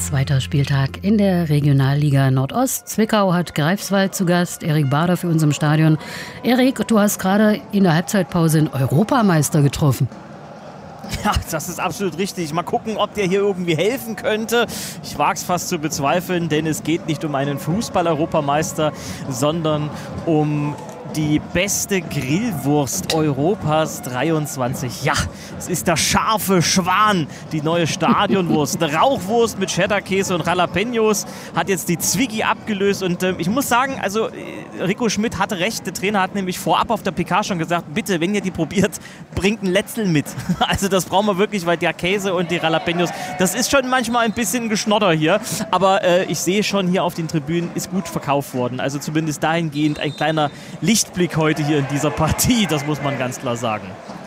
Zweiter Spieltag in der Regionalliga Nordost. Zwickau hat Greifswald zu Gast. Erik Bader für uns im Stadion. Erik, du hast gerade in der Halbzeitpause einen Europameister getroffen. Ja, das ist absolut richtig. Mal gucken, ob der hier irgendwie helfen könnte. Ich wage es fast zu bezweifeln, denn es geht nicht um einen Fußball-Europameister, sondern um die beste Grillwurst Europas 23. Ja, es ist der scharfe Schwan, die neue Stadionwurst. Eine Rauchwurst mit Cheddar-Käse und Jalapenos hat jetzt die Zwiggi abgelöst. Und ich muss sagen, also Rico Schmidt hatte recht. Der Trainer hat nämlich vorab auf der PK schon gesagt, bitte, wenn ihr die probiert, bringt ein Letzel mit. Also das brauchen wir wirklich, weil der Käse und die Jalapenos, das ist schon manchmal ein bisschen Geschnodder hier. Aber ich sehe schon hier auf den Tribünen, ist gut verkauft worden. Also zumindest dahingehend ein kleiner Lichtblick heute hier in dieser Partie, das muss man ganz klar sagen.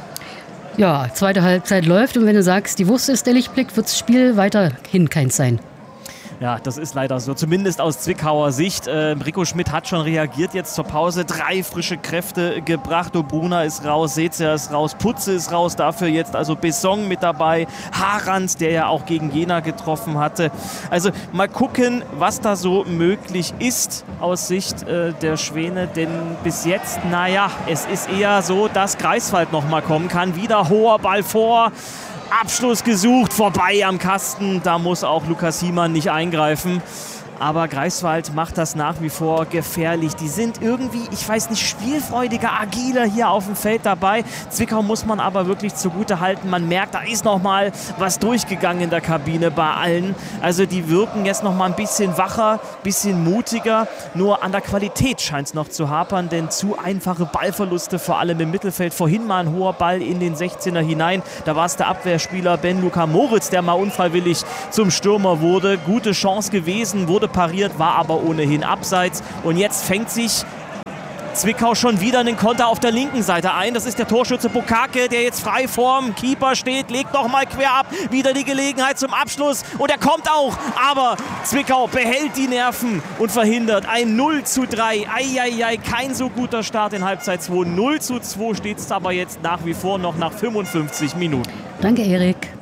Ja, zweite Halbzeit läuft und wenn du sagst, die Wurst ist der Lichtblick, wird das Spiel weiterhin keins sein. Ja, das ist leider so, zumindest aus Zwickauer Sicht. Rico Schmidt hat schon reagiert jetzt zur Pause, 3 frische Kräfte gebracht. Obruna ist raus, Sezia ist raus, Putze ist raus, dafür jetzt also Besson mit dabei, Harand, der ja auch gegen Jena getroffen hatte. Also mal gucken, was da so möglich ist aus Sicht der Schwäne, denn bis jetzt, naja, es ist eher so, dass Greifswald nochmal kommen kann. Wieder hoher Ball vor. Abschluss gesucht, vorbei am Kasten. Da muss auch Lukas Hiemann nicht eingreifen. Aber Greifswald macht das nach wie vor gefährlich. Die sind irgendwie, ich weiß nicht, spielfreudiger, agiler hier auf dem Feld dabei. Zwickau muss man aber wirklich zugute halten. Man merkt, da ist noch mal was durchgegangen in der Kabine bei allen. Also die wirken jetzt noch mal ein bisschen wacher, bisschen mutiger. Nur an der Qualität scheint es noch zu hapern, denn zu einfache Ballverluste, vor allem im Mittelfeld. Vorhin mal ein hoher Ball in den 16er hinein. Da war es der Abwehrspieler Ben-Luka Moritz, der mal unfreiwillig zum Stürmer wurde. Gute Chance gewesen, wurde pariert, war aber ohnehin abseits. Und jetzt fängt sich Zwickau schon wieder einen Konter auf der linken Seite ein. Das ist der Torschütze Bukake, der jetzt frei vorm Keeper steht, legt noch mal quer ab, wieder die Gelegenheit zum Abschluss und er kommt auch, aber Zwickau behält die Nerven und verhindert ein 0:3. Eieiei, kein so guter Start in Halbzeit 2. 0:2 steht es aber jetzt nach wie vor noch nach 55 Minuten. Danke, Erik.